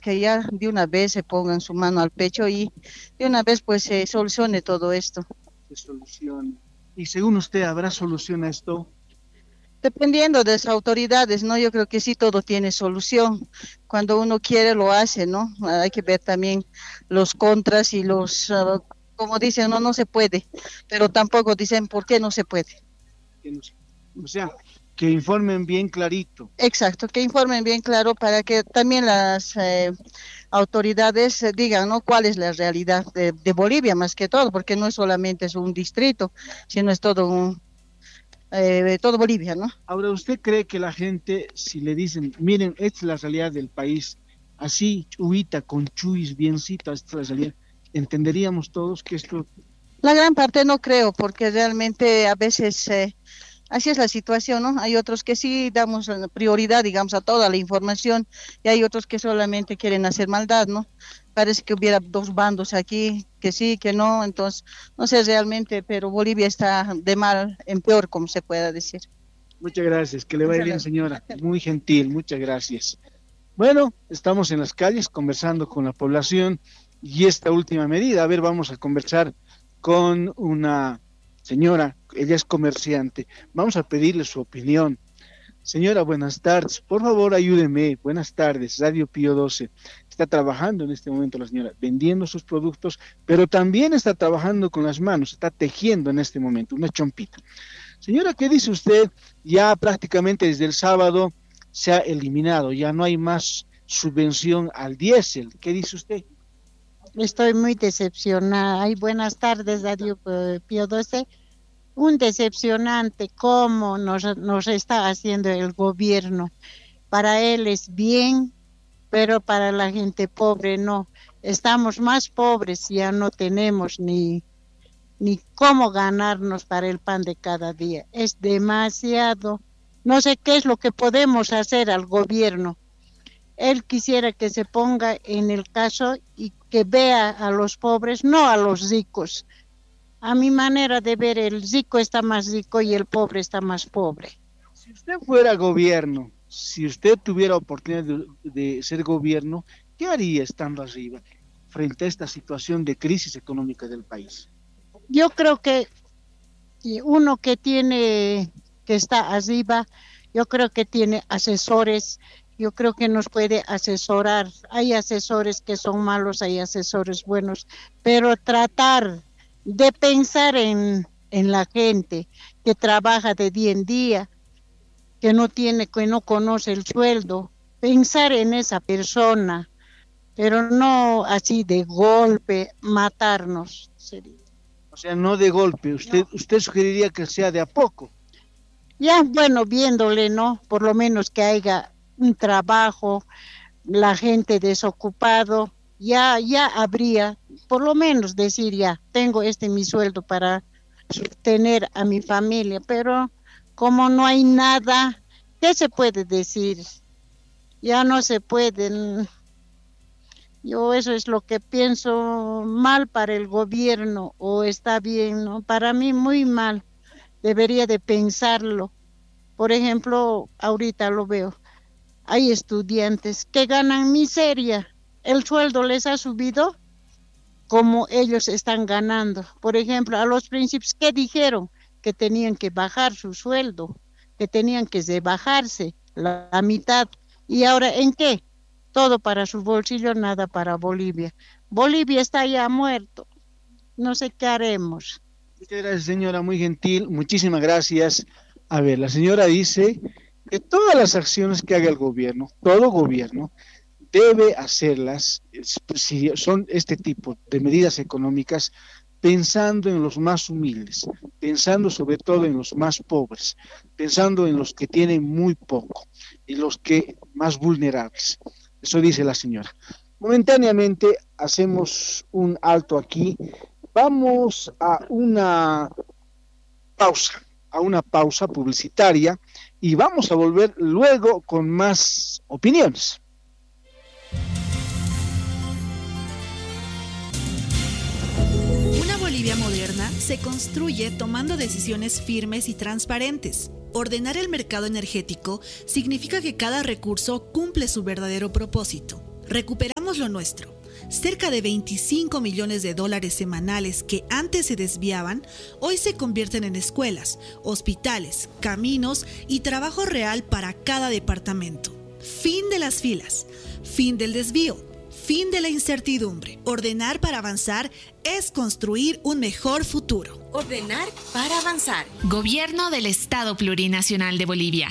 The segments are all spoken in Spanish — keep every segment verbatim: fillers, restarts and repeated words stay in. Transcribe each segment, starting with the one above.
que ya de una vez se pongan su mano al pecho y de una vez pues se solucione todo esto. Se solucione. Y según usted, ¿habrá solución a esto? Dependiendo de las autoridades, ¿no? Yo creo que sí todo tiene solución. Cuando uno quiere lo hace, ¿no? Hay que ver también los contras y los, uh, como dicen, no, no se puede, pero tampoco dicen por qué no se puede. Que nos- o sea, que informen bien clarito. Exacto, que informen bien claro para que también las eh, autoridades eh, digan, ¿no? Cuál es la realidad de, de Bolivia más que todo, porque no es solamente es un distrito, sino es todo un, eh, todo Bolivia, ¿no? Ahora, ¿usted cree que la gente, si le dicen, miren, esta es la realidad del país, así, chuita, con chuis, biencito, esta es la realidad, entenderíamos todos que esto, La gran parte no creo, porque realmente a veces eh, así es la situación, ¿no? Hay otros que sí damos eh, prioridad, digamos, a toda la información y hay otros que solamente quieren hacer maldad, ¿no? Parece que hubiera dos bandos aquí, que sí, que no, entonces, no sé realmente, pero Bolivia está de mal en peor, como se pueda decir. muchas gracias, que le vaya Muchas bien, gracias. señora, muy gentil, muchas gracias. Bueno, estamos en las calles conversando con la población y esta última medida, a ver, vamos a conversar con una señora, ella es comerciante, vamos a pedirle su opinión. Señora, buenas tardes. Por favor, ayúdeme. Buenas tardes. Radio Pío doce. Está trabajando en este momento la señora, vendiendo sus productos, pero también está trabajando con las manos, está tejiendo en este momento una chompita. Señora, ¿qué dice usted? Ya prácticamente desde el sábado se ha eliminado, ya no hay más subvención al diésel. ¿Qué dice usted? Estoy muy decepcionada. Ay, buenas tardes, Radio eh, Pío doce. Un decepcionante cómo nos, nos está haciendo el gobierno. Para él es bien, pero para la gente pobre no. Estamos más pobres, ya no tenemos ni, ni cómo ganarnos para el pan de cada día. Es demasiado. No sé qué es lo que podemos hacer al gobierno. Él quisiera que se ponga en el caso y que vea a los pobres, no a los ricos. A mi manera de ver, el rico está más rico y el pobre está más pobre. Si usted fuera gobierno, si usted tuviera oportunidad de, de ser gobierno, ¿qué haría estando arriba frente a esta situación de crisis económica del país? Yo creo que uno que tiene, que está arriba, yo creo que tiene asesores, yo creo que nos puede asesorar. Hay asesores que son malos, hay asesores buenos, pero tratar de pensar en, en la gente que trabaja de día en día, que no tiene, que no conoce el sueldo, pensar en esa persona, pero no así de golpe matarnos. Sería. O sea, no de golpe, usted, No. usted sugeriría que sea de a poco. Ya, bueno, viéndole, ¿no? Por lo menos que haya un trabajo, la gente desocupado, ya, ya habría, por lo menos decir ya, tengo este mi sueldo para sostener a mi familia, pero como no hay nada, ¿qué se puede decir? Ya no se pueden. Yo eso es lo que pienso mal para el gobierno, o está bien, ¿no? Para mí muy mal, debería de pensarlo. Por ejemplo, ahorita lo veo, hay estudiantes que ganan miseria, el sueldo les ha subido como ellos están ganando. Por ejemplo, a los principios, ¿qué dijeron? Que tenían que bajar su sueldo, que tenían que bajarse la, la mitad. ¿Y ahora en qué? Todo para su bolsillo, nada para Bolivia. Bolivia está ya muerto. No sé qué haremos. Muchas gracias, señora, muy gentil, muchísimas gracias. A ver, la señora dice que todas las acciones que haga el gobierno, todo gobierno, debe hacerlas, si son este tipo de medidas económicas, pensando en los más humildes, pensando sobre todo en los más pobres, pensando en los que tienen muy poco y los que más vulnerables. Eso dice la señora. Momentáneamente hacemos un alto aquí. Vamos a una pausa, a una pausa publicitaria y vamos a volver luego con más opiniones. Una Bolivia moderna se construye tomando decisiones firmes y transparentes. Ordenar el mercado energético significa que cada recurso cumple su verdadero propósito. Recuperamos Cuidemos lo nuestro. Cerca de veinticinco millones de dólares semanales que antes se desviaban, hoy se convierten en escuelas, hospitales, caminos y trabajo real para cada departamento. Fin de las filas, fin del desvío, fin de la incertidumbre. Ordenar para avanzar es construir un mejor futuro. Ordenar para avanzar. Gobierno del Estado Plurinacional de Bolivia.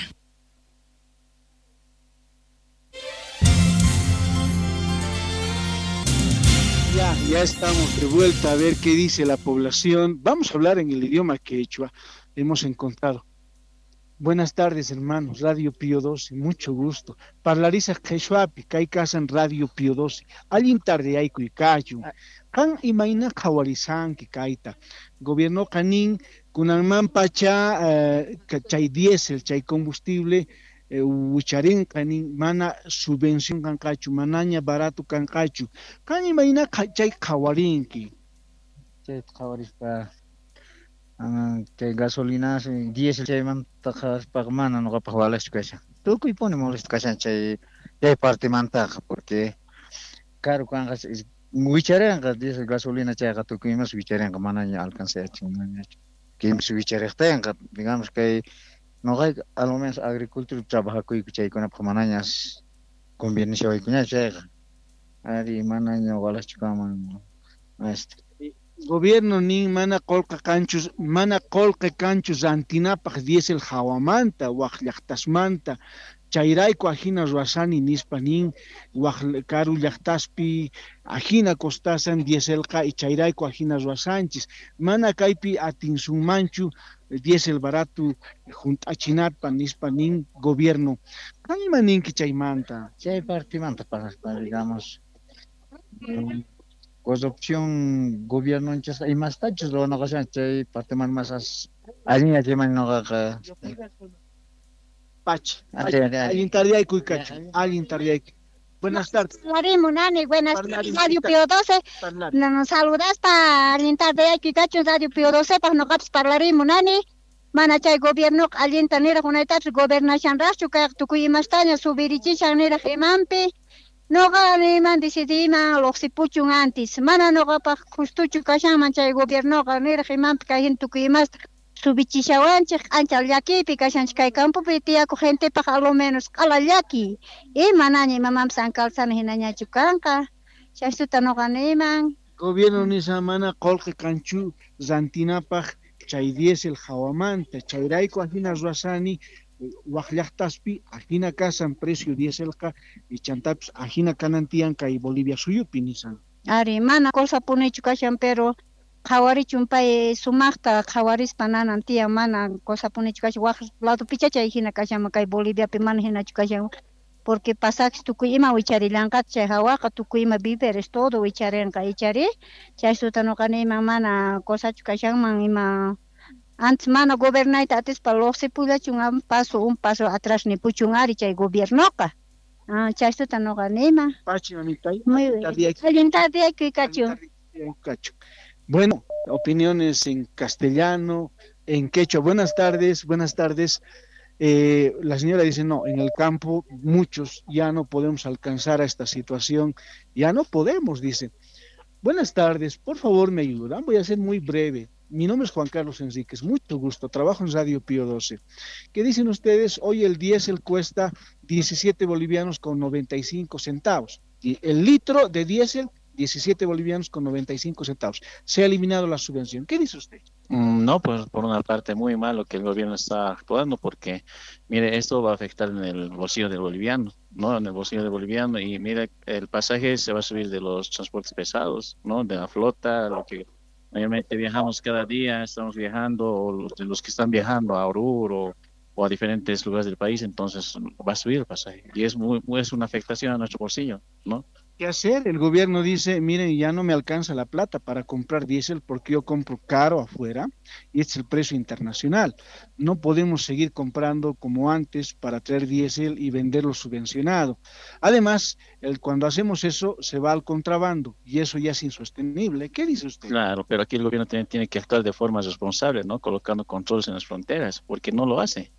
Ya, ya estamos de vuelta a ver qué dice la población. Vamos a hablar en el idioma quechua. Hemos encontrado. Buenas tardes, hermanos. Radio Pío doce, mucho gusto. Parlariza quechuapi, kai kasan Radio Pío doce. Allin tarde hay kuikayu. Kan imaina kawarizanki kaita. Gobierno kanin kunanman pacha uh, chay diésel, chay combustible. Ucharin kanin mana subvención kankachu, manaña barato kankachu. Kan imaina chay kawarinki. Chay kawarispa. Chay gasolina, diésel chay mantaja pagmana no kapahwalas kasha. Tukuy pone molest kasha chay chay parte mantaja porque caro kangas wicharenga diésel gasolina chay gatukuy mas wicharenga manaña alcance a chumana. Que su wicharenga digamos que no hay a lo menos agricultura trabaja con chay con manañas conviene chay kunya chay. Ari manaña walas chukaman. Este Gobierno nin mana colca canchus, mana colca canchus antinapaj diésel hawamanta, wajllaqtasmanta, chayrayku ajina ruasani nispa nin, wajkaru llaqtaspi ajina costasan dieselqa y chayrayku ajina ruasanchis, mana kaypi atinsunmanchu diésel barato juntachinatpa nispa nin gobierno. Kanima ninki chaymanta? Chay partimanta para, para digamos. Corrupción gobierno entonces hay más tachos lo no cosa chay parte más más allí allí man no ga pach alguien tarde hay cuicacho alguien tarde hay. Buenas tardes. Parlari Munani, buenas tardes. Radio Pío doce. Nos saludas para alguien tarde hay cuicacho Radio Pío doce para no caps parlari Munani. Mana chay gobierno alguien tanera con esta gobernación racho que tu cuy más taña subirichi chanera gemampe. No gane man decidima los sipuchun antes. Mana no gapa justuchu kashaman chay gobierno ganera jiman kahin tukimas subichishawanche anchal yaki pikashan kay campo petia ko gente pa a lo menos ala yaki. E manani mamam sankal san hinanya chukanka. Chastuta no gane man. Gobierno ni samana kolke kanchu zantinapaj chay diesel hawamanta chayrayko ajina ruasani wajllaqtaspi ajina kasan precio dieselqa y chantaps ajina kanantian kay Bolivia suyupi nisan. Ari mana cosa punichu kashan pero qhawarichun pay sumaqta qhawarispa nanantian mana cosa punichu kashan waj lado pichacha ajina kashan kay Bolivia pi mana hinachu kashan porque pasax tukuy ima wicharilanqat chay hawaqa tukuy ima víveres todo wicharenqa ichari chay sutano kanima mana cosachu kashanman ima. Antes mana gobernayta ates para los sepulachun un paso un paso atrás ni puchungari chay gobiernoka. Ah, chaysta no ganema. Pachi mamitay. Muy bien. Tarde aquí cacho. Bueno, opiniones en castellano, en quechua. Buenas tardes, buenas tardes. Eh, la señora dice, no, en el campo muchos ya no podemos alcanzar a esta situación, ya no podemos, dice. Buenas tardes, por favor me ayudan, voy a ser muy breve. Mi nombre es Juan Carlos Enríquez, mucho gusto, trabajo en Radio Pío doce. ¿Qué dicen ustedes? Hoy el diésel cuesta diecisiete bolivianos con noventa y cinco centavos. Y el litro de diésel, diecisiete bolivianos con noventa y cinco centavos. Se ha eliminado la subvención. ¿Qué dice usted? No, pues por una parte muy malo que el gobierno está actuando porque, mire, esto va a afectar en el bolsillo del boliviano, ¿no? En el bolsillo del boliviano y mire, el pasaje se va a subir de los transportes pesados, ¿no? De la flota, lo que mayormente viajamos cada día, estamos viajando, o de los que están viajando a Oruro o a diferentes lugares del país, entonces va a subir el pasaje y es muy, muy es una afectación a nuestro bolsillo, ¿no? ¿Qué hacer? El gobierno dice, miren, ya no me alcanza la plata para comprar diésel porque yo compro caro afuera y este es el precio internacional. No podemos seguir comprando como antes para traer diésel y venderlo subvencionado. Además, el, cuando hacemos eso, se va al contrabando y eso ya es insostenible. ¿Qué dice usted? Claro, pero aquí el gobierno tiene, tiene que actuar de forma responsable, ¿no? Colocando controles en las fronteras, porque no lo hace.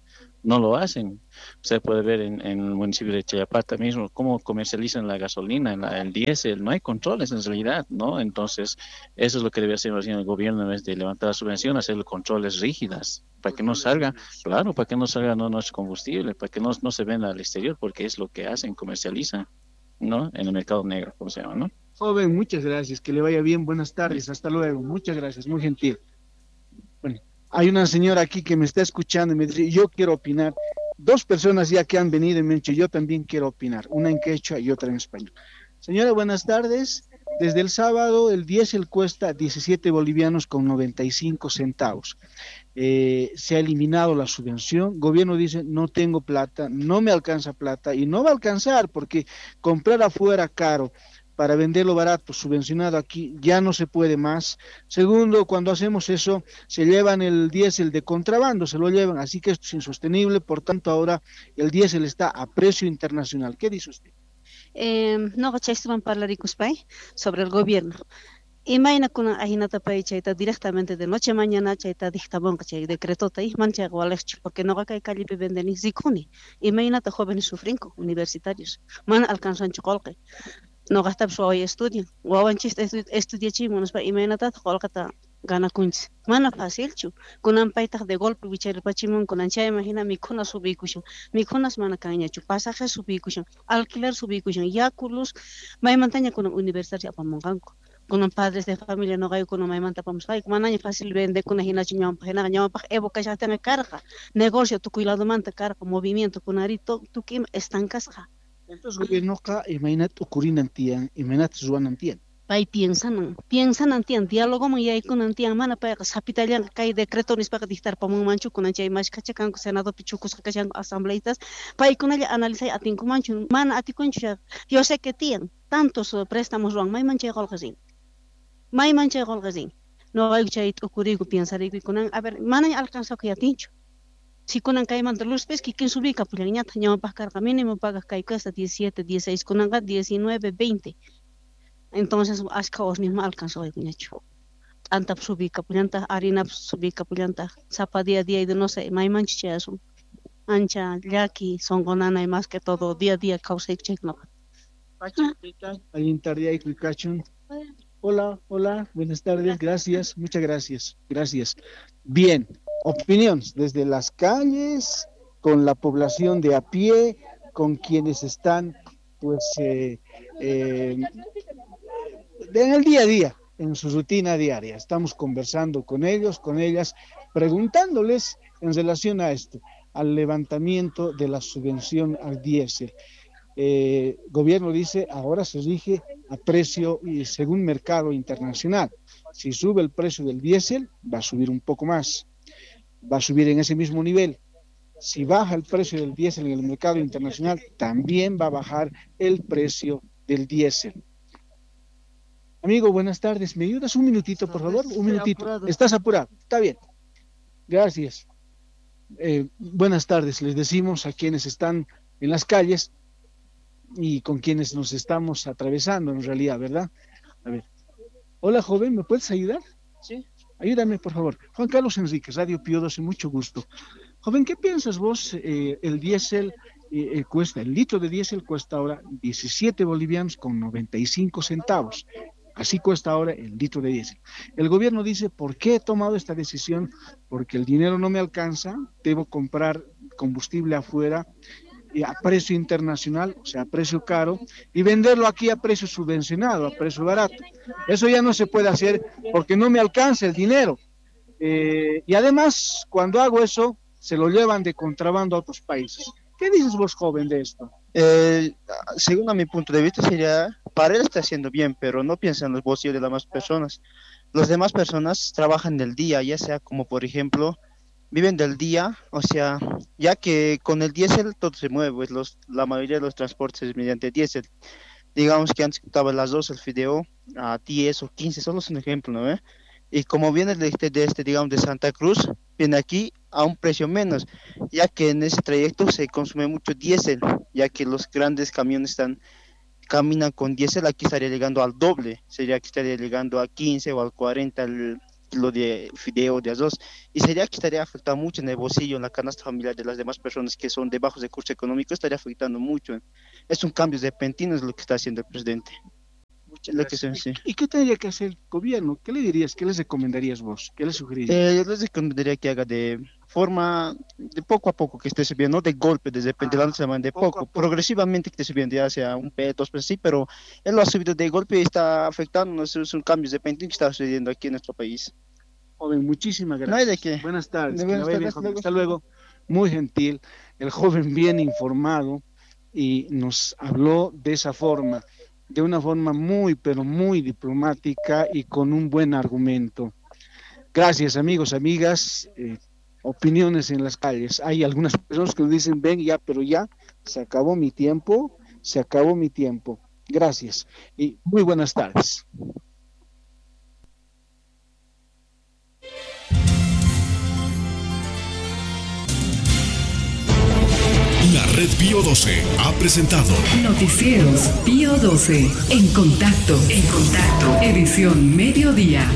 no lo hacen. Usted puede ver en, en el municipio de Chayapata mismo cómo comercializan la gasolina, la, el diésel, no hay controles en realidad, ¿no? Entonces, eso es lo que debe hacer el gobierno en vez de levantar la subvención, hacer controles rígidas, para que no salga, claro, para que no salga no nuestro combustible, para que no, no se venda al exterior, porque es lo que hacen, comercializan, ¿no? En el mercado negro, ¿cómo se llama, no? Joven, muchas gracias, que le vaya bien, buenas tardes, hasta luego, muchas gracias, muy gentil. Bueno, hay una señora aquí que me está escuchando y me dice, yo quiero opinar. Dos personas ya que han venido y me han dicho, yo también quiero opinar, una en quechua y otra en español. Señora, buenas tardes. Desde el sábado el diésel cuesta diecisiete bolivianos con noventa y cinco centavos. Eh, se ha eliminado la subvención. Gobierno dice, no tengo plata, no me alcanza plata y no va a alcanzar porque comprar afuera caro para venderlo barato, subvencionado aquí, ya no se puede más. Segundo, cuando hacemos eso, se llevan el diésel de contrabando, se lo llevan, así que esto es insostenible, por tanto ahora el diésel está a precio internacional. ¿Qué dice usted? Eh, no, van hablar sobre el gobierno. Imagina que una aginata pay chaita directamente de noche a mañana chaita dictamón chay decreto tai mancha gualecho porque no acá calle venden ni zikuni. Imagínate jóvenes sufrinco universitarios. Man alcanzan chocolate. No gastar su hoy estudio. Guawan chiste estudia chimos para imagínate chocolate gana kunch. Mana fácil chu. Con un paita de golpe bichar pachimon con ancha imagina mi cuna subicushon. Mi cunas mana caña chu pasaje subicushon. Alquiler subicushon. Ya culus mai montaña con universitaria pamonganco. Con un padres de familia no hay con un maimanta pamos hay como año fácil vende con una ginachi ñam pagina ñam pag evoca ya tenga carga negocio tu cuidado manta carga movimiento con arito tu kim estancas ja entonces gobierno ka imagínate ocurrir antian imagínate zuan antian pai piensan piensan antian diálogo muy hay con antian mana pa capitalian kai decreto nis para dictar pa manchu con ancha más cacha kan senado pichucos cachan asambleístas pai con ella analizar atin con manchu mana aticoncha yo sé que tienen tantos préstamos ruang mai manche golgazin mai manche golgazin no hay que ocurrir pensar y con a ver mana alcanza que ya tincho si con an caiman de los pes que quien subí capulaña taña pa carga mínimo paga kai cuesta diecisiete dieciséis con an diecinueve veinte entonces hasta os mismo alcanzó el nicho tanta subí capulanta harina subí capulanta zapa día a día y de no sé mai manche eso ancha yaki son gonana y más que todo día a día causa y check no Hola, hola, buenas tardes, gracias, muchas gracias, gracias. Bien, opiniones desde las calles, con la población de a pie, con quienes están, pues, eh, eh, en el día a día, en su rutina diaria. Estamos conversando con ellos, con ellas, preguntándoles en relación a esto, al levantamiento de la subvención al diésel. Eh, gobierno dice ahora se rige a precio y según mercado internacional. Si sube el precio del diésel va a subir un poco más, va a subir en ese mismo nivel. Si baja el precio del diésel en el mercado internacional también va a bajar el precio del diésel. Amigo, buenas tardes, ¿me ayudas un minutito por favor? Un minutito, estás apurado, está bien, gracias. Eh, buenas tardes, les decimos a quienes están en las calles y con quienes nos estamos atravesando en realidad, ¿verdad? A ver. Hola, joven, ¿me puedes ayudar? Sí. Ayúdame, por favor. Juan Carlos Enríquez, Radio Pío doce, mucho gusto. Joven, ¿qué piensas vos? Eh, el diésel eh, eh, cuesta, el litro de diésel cuesta ahora diecisiete bolivianos con noventa y cinco centavos. Así cuesta ahora el litro de diésel. El gobierno dice, ¿por qué he tomado esta decisión? Porque el dinero no me alcanza, debo comprar combustible afuera a precio internacional, o sea, a precio caro, y venderlo aquí a precio subvencionado, a precio barato. Eso ya no se puede hacer porque no me alcanza el dinero. Eh, y además, cuando hago eso, se lo llevan de contrabando a otros países. ¿Qué dices vos, joven, de esto? Eh, según a mi punto de vista, sería, para él está haciendo bien, pero no piensa en los bolsillos de las demás personas. Las demás personas trabajan del día, ya sea como, por ejemplo, viven del día, o sea, ya que con el diésel todo se mueve, pues los, la mayoría de los transportes es mediante diésel. Digamos que antes costaba las dos el fideo a diez o quince, solo es un ejemplo, ¿no? ¿Eh? Y como viene de este, de este, digamos, de Santa Cruz, viene aquí a un precio menos, ya que en ese trayecto se consume mucho diésel, ya que los grandes camiones están caminan con diésel, aquí estaría llegando al doble, sería que estaría llegando a quince o al cuarenta el kilo de fideo, de arroz, y sería que estaría afectando mucho en el bolsillo, en la canasta familiar de las demás personas que son de bajos recursos económicos, estaría afectando mucho. Es un cambio repentino es lo que está haciendo el presidente. Lo que se, sí. ¿Y qué tendría que hacer el gobierno? ¿Qué le dirías? ¿Qué les recomendarías vos? ¿Qué les sugerirías? Eh, yo les recomendaría que haga de forma, de poco a poco que esté subiendo, no de golpe, de repente, ah, de poco, poco, progresivamente que esté subiendo, ya sea un peso, dos pesos, sí, pero él lo ha subido de golpe y está afectando, es un cambio repentino que está sucediendo aquí en nuestro país. Joven, muchísimas gracias. No hay de qué. Buenas tardes. De buenas tardes, bien, hasta luego. Muy gentil, el joven bien informado y nos habló de esa forma, de una forma muy, pero muy diplomática y con un buen argumento. Gracias, amigos, amigas. Eh, opiniones en las calles. Hay algunas personas que nos dicen, ven ya, pero ya, se acabó mi tiempo, se acabó mi tiempo. Gracias y muy buenas tardes. La Red Pío doce ha presentado Noticieros Pío doce. En contacto. En contacto. Edición mediodía.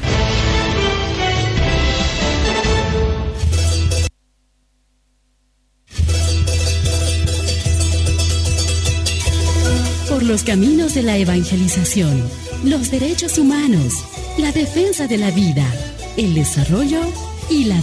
Por los caminos de la evangelización, los derechos humanos, la defensa de la vida, el desarrollo y la